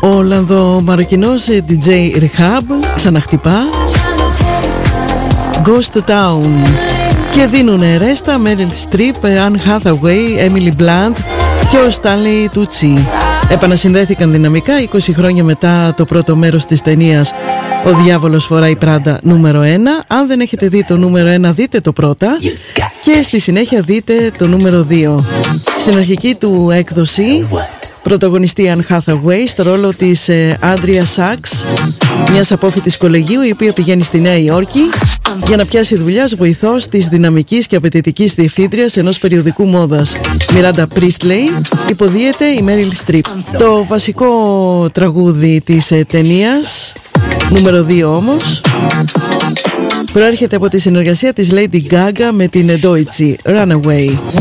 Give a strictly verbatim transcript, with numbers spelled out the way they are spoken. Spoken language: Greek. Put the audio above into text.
Ο Ολλανδο-Μαροκινός ντι τζέι Rehab ξαναχτυπά. Ghost Town. Και δίνουνε ρέστα Meryl Streep, Anne Hathaway, Emily Blunt και ο Stanley Tucci. Επανασυνδέθηκαν δυναμικά είκοσι χρόνια μετά το πρώτο μέρος της ταινίας «Ο διάβολος φοράει Πράντα» νούμερο ένα. Αν δεν έχετε δει το νούμερο ένα, δείτε το πρώτα και στη συνέχεια δείτε το νούμερο δύο. Στην αρχική του έκδοση πρωταγωνιστεί Anne Hathaway στο ρόλο της Andrea Sachs, μιας απόφοιτης κολεγίου η οποία πηγαίνει στη Νέα Υόρκη για να πιάσει δουλειά ως βοηθός της δυναμικής και απαιτητικής διευθύντριας ενός περιοδικού μόδας. Miranda Priestley υποδίεται η Meryl Streep. Το βασικό τραγούδι της ταινίας, νούμερο δύο όμως, προέρχεται από τη συνεργασία της Lady Gaga με την Deutsche Runaway.